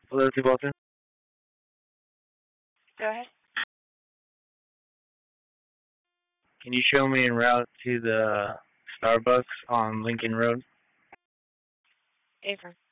Hello, Bolton. Go ahead. Can you show me en route to the Starbucks on Lincoln Road? Avon.